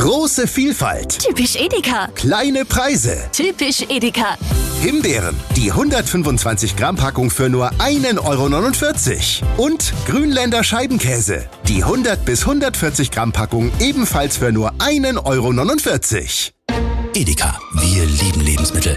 Große Vielfalt. Typisch Edeka. Kleine Preise. Typisch Edeka. Himbeeren, die 125 Gramm Packung für nur 1,49 €. Und Grünländer Scheibenkäse, die 100 bis 140 Gramm Packung ebenfalls für nur 1,49 €. Edeka, wir lieben Lebensmittel.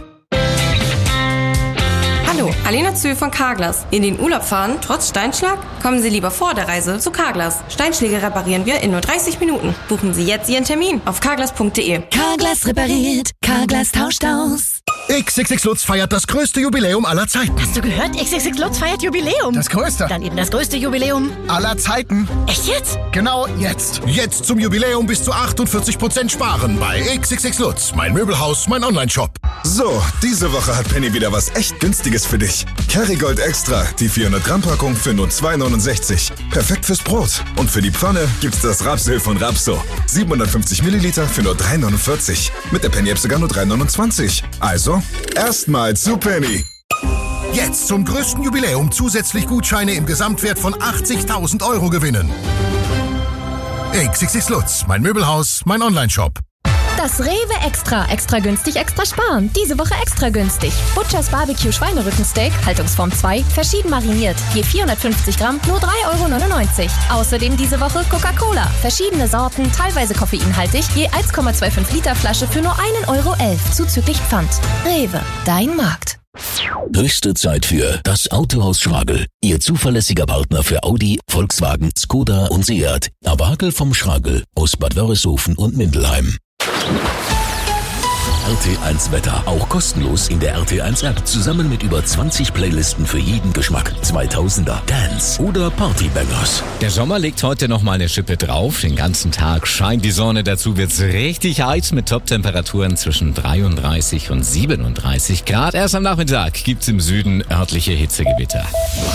Hallo, Alena Zöhl von Carglass. In den Urlaub fahren, trotz Steinschlag? Kommen Sie lieber vor der Reise zu Carglass. Steinschläge reparieren wir in nur 30 Minuten. Buchen Sie jetzt Ihren Termin auf carglass.de. Carglass repariert. Carglass tauscht aus. XXX Lutz feiert das größte Jubiläum aller Zeiten. Hast du gehört? XXX Lutz feiert Jubiläum. Das größte. Dann eben das größte Jubiläum Aller Zeiten. Echt jetzt? Genau jetzt. Jetzt zum Jubiläum bis zu 48% sparen bei XXX Lutz. Mein Möbelhaus, mein Onlineshop. So, diese Woche hat Penny wieder was echt Günstiges für dich. Kerrygold Extra, die 400 Gramm Packung für nur 2,69 €. Perfekt fürs Brot. Und für die Pfanne gibt's das Rapsöl von Rapso. 750 Milliliter für nur 3,49 €. Mit der Penny-App sogar nur 3,29 €. Also, erstmal zu Penny. Jetzt zum größten Jubiläum zusätzlich Gutscheine im Gesamtwert von 80.000 € gewinnen. XXX Lutz, mein Möbelhaus, mein Onlineshop. Das Rewe Extra. Extra günstig, extra sparen. Diese Woche extra günstig. Butchers Barbecue Schweinerückensteak, Haltungsform 2, verschieden mariniert. Je 450 Gramm, nur 3,99 €. Außerdem diese Woche Coca-Cola. Verschiedene Sorten, teilweise koffeinhaltig, je 1,25 Liter Flasche für nur 1,11 € zuzüglich Pfand. Rewe, dein Markt. Höchste Zeit für das Autohaus Schragel. Ihr zuverlässiger Partner für Audi, Volkswagen, Skoda und Seat. Abagel vom Schragel aus Bad Wörishofen und Mindelheim. RT1 Wetter, auch kostenlos in der RT1 App, zusammen mit über 20 Playlisten für jeden Geschmack. 2000er, Dance oder Partybangers. Der Sommer legt heute noch mal eine Schippe drauf. Den ganzen Tag scheint die Sonne. Dazu wird's richtig heiß mit Top-Temperaturen zwischen 33 und 37 Grad. Erst am Nachmittag gibt's im Süden örtliche Hitzegewitter.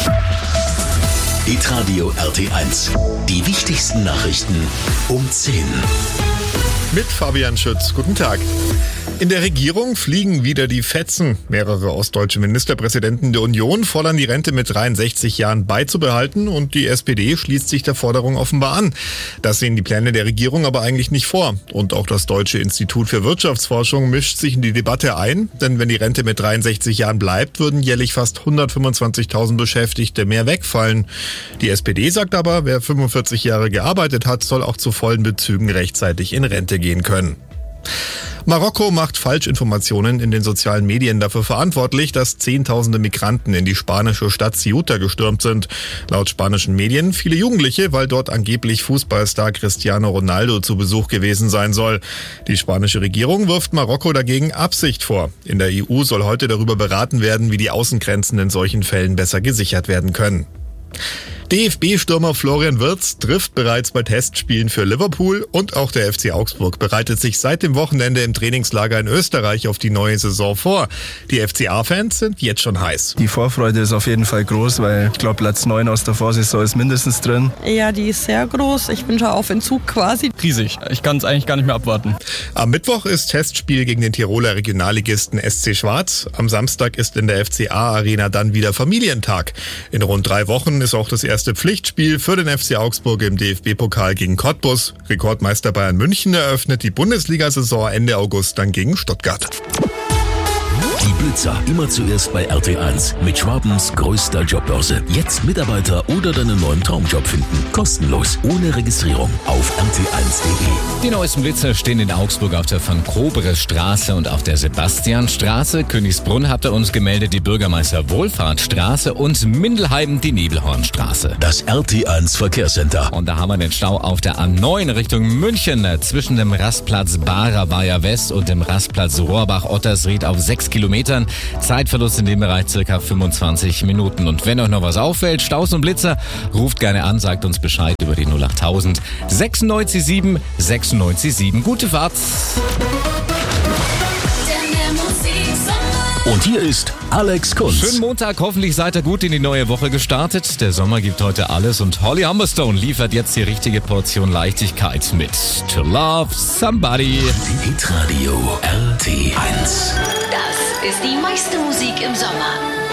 Hitradio RT1. Die wichtigsten Nachrichten um 10. Mit Fabian Schütz. Guten Tag. In der Regierung fliegen wieder die Fetzen. Mehrere ostdeutsche Ministerpräsidenten der Union fordern, die Rente mit 63 Jahren beizubehalten, und die SPD schließt sich der Forderung offenbar an. Das sehen die Pläne der Regierung aber eigentlich nicht vor. Und auch das Deutsche Institut für Wirtschaftsforschung mischt sich in die Debatte ein, denn wenn die Rente mit 63 Jahren bleibt, würden jährlich fast 125.000 Beschäftigte mehr wegfallen. Die SPD sagt aber, wer 45 Jahre gearbeitet hat, soll auch zu vollen Bezügen rechtzeitig in Rente gehen können. Marokko macht Falschinformationen in den sozialen Medien dafür verantwortlich, dass Zehntausende Migranten in die spanische Stadt Ceuta gestürmt sind. Laut spanischen Medien viele Jugendliche, weil dort angeblich Fußballstar Cristiano Ronaldo zu Besuch gewesen sein soll. Die spanische Regierung wirft Marokko dagegen Absicht vor. In der EU soll heute darüber beraten werden, wie die Außengrenzen in solchen Fällen besser gesichert werden können. DFB-Stürmer Florian Wirtz trifft bereits bei Testspielen für Liverpool, und auch der FC Augsburg bereitet sich seit dem Wochenende im Trainingslager in Österreich auf die neue Saison vor. Die FCA-Fans sind jetzt schon heiß. Die Vorfreude ist auf jeden Fall groß, weil ich glaube, Platz 9 aus der Vorsaison ist mindestens drin. Ja, die ist sehr groß. Ich bin schon auf Entzug quasi. Riesig. Ich kann es eigentlich gar nicht mehr abwarten. Am Mittwoch ist Testspiel gegen den Tiroler Regionalligisten SC Schwarz. Am Samstag ist in der FCA-Arena dann wieder Familientag. In rund 3 Wochen ist auch das erste Pflichtspiel für den FC Augsburg im DFB-Pokal gegen Cottbus. Rekordmeister Bayern München eröffnet die Bundesliga-Saison Ende August dann gegen Stuttgart. Die Blitzer immer zuerst bei RT1 mit Schwabens größter Jobbörse. Jetzt Mitarbeiter oder deinen neuen Traumjob finden. Kostenlos, ohne Registrierung auf rt1.de. Die neuesten Blitzer stehen in Augsburg auf der Van-Kroberes-Straße und auf der Sebastianstraße. Königsbrunn habt ihr uns gemeldet, die Bürgermeister-Wohlfahrtsstraße, und Mindelheim die Nebelhornstraße. Das RT1 Verkehrscenter. Und da haben wir den Stau auf der A9 Richtung München zwischen dem Rastplatz Barer-Weiher West und dem Rastplatz Rohrbach-Ottersried auf 6 Kilometern. Zeitverlust in dem Bereich circa 25 Minuten. Und wenn euch noch was auffällt, Staus und Blitzer, ruft gerne an, sagt uns Bescheid über die 08000 967 967. Gute Fahrt! Und hier ist Alex Kunz. Schönen Montag, hoffentlich seid ihr gut in die neue Woche gestartet. Der Sommer gibt heute alles und Holly Humberstone liefert jetzt die richtige Portion Leichtigkeit mit To Love Somebody. Hitradio RT1. Das ist die meiste Musik im Sommer.